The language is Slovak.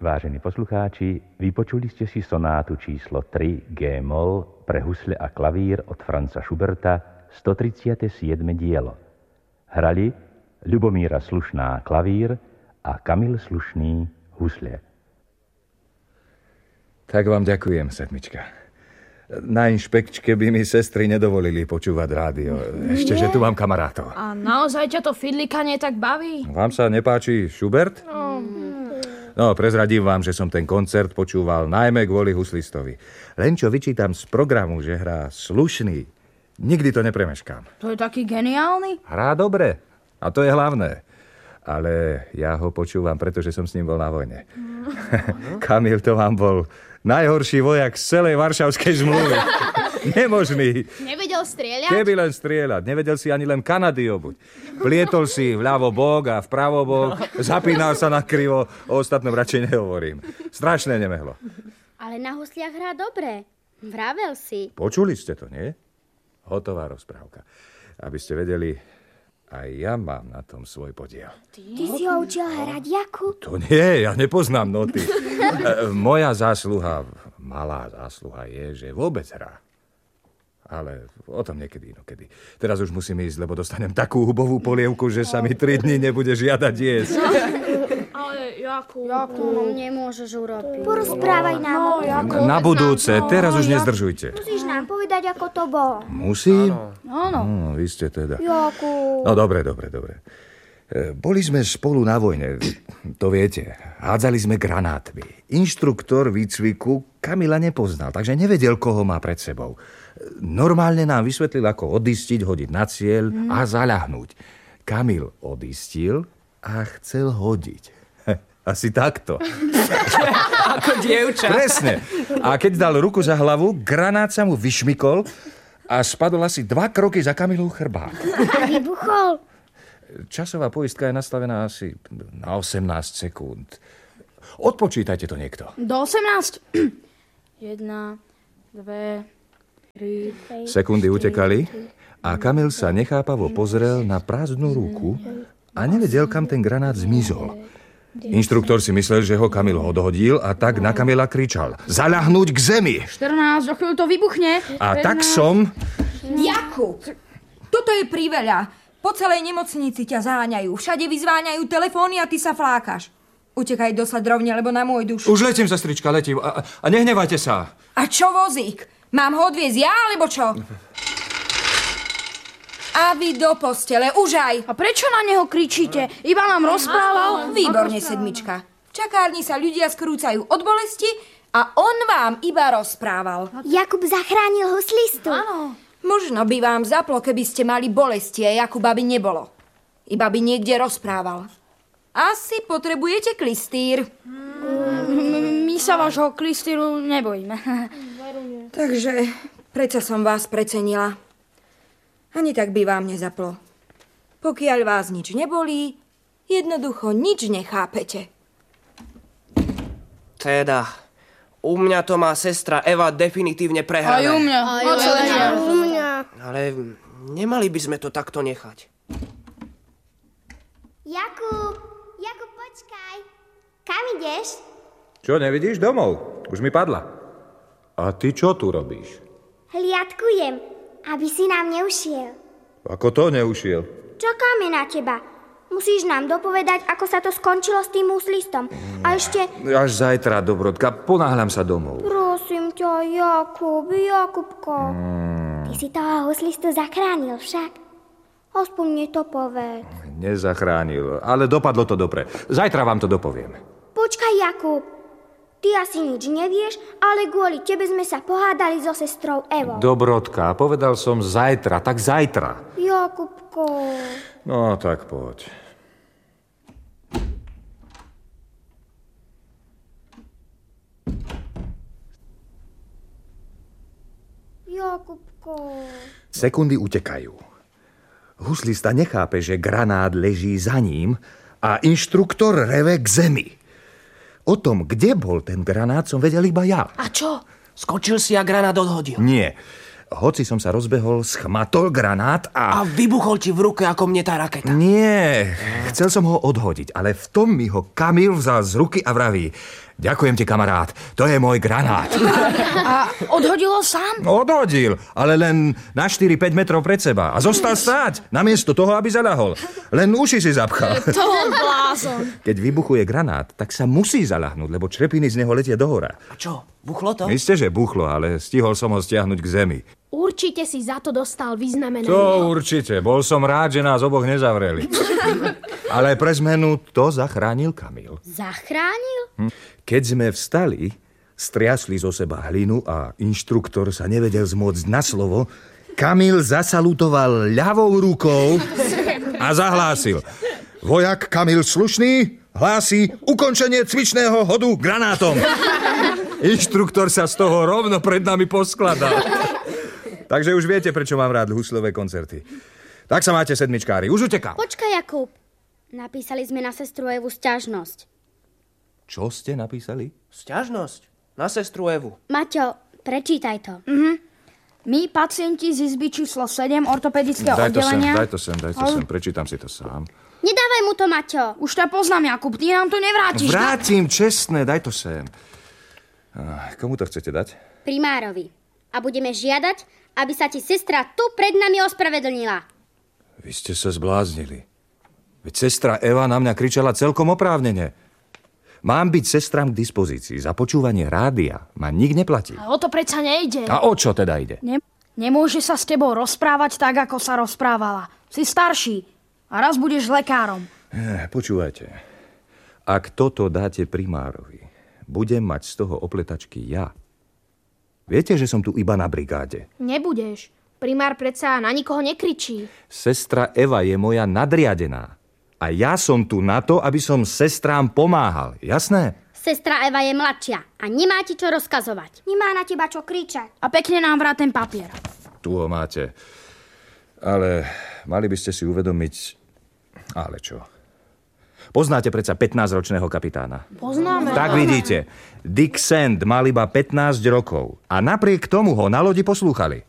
Vážení poslucháči, vypočuli ste si sonátu číslo 3 G-moll pre husle a klavír od Franza Schuberta, 137. dielo. Hrali Ľubomíra Slušná klavír a Kamil Slušný husle. Tak vám ďakujem, sedmička. Na inšpekčke by mi sestry nedovolili počúvať rádio. Ešte, že tu mám kamarátov. A naozaj ťa to fidlikanie tak baví? Vám sa nepáči Schubert? No, prezradím vám, že som ten koncert počúval najmä kvôli huslistovi. Len čo vyčítam z programu, že hrá slušný, nikdy to nepremeškám. To je taký geniálny? Hrá dobre, a to je hlavné. Ale ja ho počúvam, pretože som s ním bol na vojne. Kamil to vám bol najhorší vojak z celej Varšavskej zmluvy. Nemožný. Nevedel strieľať? Keby len strieľať. Nevedel si ani len Kanady obuť. Plietol si vľavo bok a vpravo bok. Zapínal sa na krivo. O ostatnom radšej nehovorím. Strašné nemehlo. Ale na husliach hrá dobre. Vravel si. Počuli ste to, nie? Hotová rozprávka. Aby ste vedeli, aj ja mám na tom svoj podiel. Ty si ho učil hrať, Jakub? To nie, ja nepoznám noty. Moja zásluha, malá zásluha je, že vôbec hrá. Ale o tom niekedy inokedy. Teraz už musím ísť, lebo dostanem takú hubovú polievku, že sa mi 3 dni nebude žiadať jesť. Ale Jakub... No nemôžeš urobiť. Porozprávaj nám. Na budúce, teraz už nezdržujte. Musíš nám povedať, ako to bolo. Musím? Áno. Vy ste teda. Jakub. No dobre. Boli sme spolu na vojne, to viete. Hádzali sme granátmi. Inštruktor výcviku Kamila nepoznal, takže nevedel, koho má pred sebou. Normálne nám vysvetlil, ako odistiť, hodiť na cieľ a zaľahnúť. Kamil odistil a chcel hodiť. Asi takto. Ako dievča. Presne. A keď dal ruku za hlavu, granát sa mu vyšmykol a spadol asi 2 kroky za Kamilov chrbát. A vybuchol. Časová poistka je nastavená asi na 18 sekúnd. Odpočítajte to niekto. Do 18? 1, 2... Sekundy utekali a Kamil sa nechápavo pozrel na prázdnu ruku a nevedel, kam ten granát zmizol. Inštruktor si myslel, že ho Kamil odhodil a tak na Kamila kričal: zaľahnúť k zemi! 14, za chvíľu to vybuchne. A tak som... Jakub, toto je priveľa. Po celej nemocnici ťa záňajú. Všade vyzváňajú telefóny a ty sa flákaš. Utekaj do Sladrovne, lebo na môj dušu. Už letím, sestrička, letím. A nehnevajte sa. A čo vozík? Mám ho odviezť ja, alebo čo? A vy do postele, už aj. A prečo na neho kričíte? Iba nám rozprával. Výborne, sedmička. V čakárni sa ľudia skrúcajú od bolesti a on vám iba rozprával. Jakub zachránil huslistu. Áno. Možno by vám zaplo, keby ste mali bolesti a Jakuba by nebolo. Iba by niekde rozprával. Asi potrebujete klistýr. My sa vášho klistýru nebojíme. Takže predsa som vás precenila. Ani tak by vám nezaplo. Pokiaľ vás nič nebolí, jednoducho nič nechápete. Teda, u mňa to má sestra Eva definitívne prehrané. Aj u mňa. Ale nemali by sme to takto nechať. Jakub, počkaj. Kam ideš? Čo, nevidíš domov? Už mi padla. A ty čo tu robíš? Hliadkujem, aby si nám neušiel. Ako to neušiel? Čakáme na teba. Musíš nám dopovedať, ako sa to skončilo s tým huslistom. A ešte... Až zajtra, Dobrodka, ponáhľam sa domov. Prosím ťa, Jakubko. Ty si toho huslistu zachránil však. Aspoň mi to povedz. Nezachránil, ale dopadlo to dobre. Zajtra vám to dopoviem. Počkaj, Jakub. Ty asi nič nevieš, ale kvôli tebe sme sa pohádali so sestrou Evou. Dobrodka, povedal som zajtra, tak zajtra. Jakubko. No, tak poď. Jakubko. Sekundy utekajú. Huslista nechápe, že granát leží za ním a inštruktor reve k zemi. O tom, kde bol ten granát, som vedel iba ja. A čo? Skočil si a granát odhodil. Nie. hoci som sa rozbehol, schmatol granát A vybuchol ti v ruke ako mne tá raketa. Nie, chcel som ho odhodiť, ale v tom mi ho Kamil vzal z ruky a vraví: ďakujem ti, kamarát, to je môj granát. A odhodilo sám? Odhodil, ale len na 4-5 metrov pred seba. A zostal stáť, namiesto toho, aby zaľahol. Len uši si zapchal. To bol blázon. Keď vybuchuje granát, tak sa musí zaľahnúť, lebo črepiny z neho letia dohora. A čo, buchlo to? Isté, že buchlo, ale stihol som ho stiahnuť k zemi. Určite si za to dostal vyznamenanie. To určite, bol som rád, že nás oboch nezavreli. Ale pre zmenu to zachránil Kamil. Zachránil? Keď sme vstali, striasli zo seba hlinu a inštruktor sa nevedel zmôcť na slovo, Kamil zasalutoval ľavou rukou a zahlásil: vojak Kamil Slušný hlási ukončenie cvičného hodu granátom. Inštruktor sa z toho rovno pred nami poskladal. Takže už viete, prečo mám rád huslové koncerty. Tak sa máte, sedmičkári, už utekám. Počkaj, Jakub. Napísali sme na sestru Evu sťažnosť. Čo ste napísali? Sťažnosť na sestru Evu. Maťo, prečítaj to. My, pacienti z izby číslo 7 ortopedického oddelenia... Daj to sem, prečítam si to sám. Nedávaj mu to, Maťo. Už to poznám, Jakub, ty nám to nevrátiš. Vrátim, čestné, daj to sem. Komu to chcete dať? Primárovi. A budeme žiadať, aby sa ti sestra tu pred nami ospravedlnila. Vy ste sa zbláznili. Veď sestra Eva na mňa kričala celkom oprávnene. Mám byť sestram k dispozícii. Za počúvanie rádia ma nik neplatí. A o to predsa nejde. A o čo teda ide? Nemôže sa s tebou rozprávať tak, ako sa rozprávala. Si starší a raz budeš lekárom. Počúvajte. Ak toto dáte primárovi, budem mať z toho opletačky ja. Viete, že som tu iba na brigáde. Nebudeš. Primár predsa na nikoho nekričí. Sestra Eva je moja nadriadená. A ja som tu na to, aby som sestrám pomáhal. Jasné? Sestra Eva je mladšia a nemá ti čo rozkazovať. Nemá na teba čo kričať. A pekne nám vrát ten papier. Tu ho máte. Ale mali by ste si uvedomiť... Ale čo? Poznáte predsa 15-ročného kapitána. Poznáme. Tak vidíte, Dick Sand mal iba 15 rokov a napriek tomu ho na lodi poslúchali.